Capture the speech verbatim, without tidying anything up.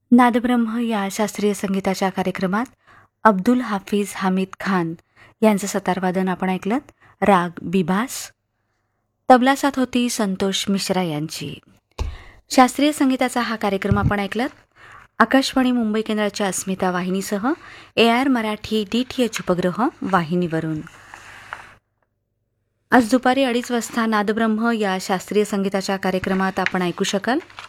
नादब्रह्म या शास्त्रीय संगीताच्या कार्यक्रमात अब्दुल हाफिज हामिद खान यांचं सतारवादन आपण ऐकलं. राग बिबास. तबला साथ होती संतोष मिश्रा यांची. शास्त्रीय संगीताचा हा कार्यक्रम आपण ऐकलात आकाशवाणी मुंबई केंद्राच्या अस्मिता वाहिनीसह A R Marathi D T H उपग्रह वाहिनीवरून. आज दुपारी अडीच वाजता नादब्रह्म या शास्त्रीय संगीताच्या कार्यक्रमात आपण ऐकू शकाल